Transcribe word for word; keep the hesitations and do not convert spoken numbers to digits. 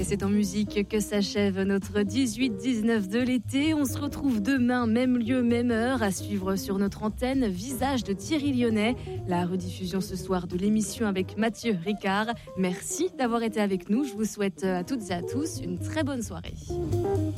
c'est en musique que s'achève notre dix-huit dix-neuf de l'été. On se retrouve demain, même lieu, même heure, à suivre sur notre antenne Visage de Thierry Lyonnais. La rediffusion ce soir de l'émission avec Mathieu Ricard. Merci d'avoir été avec nous. Je vous souhaite à toutes et à tous une très bonne soirée.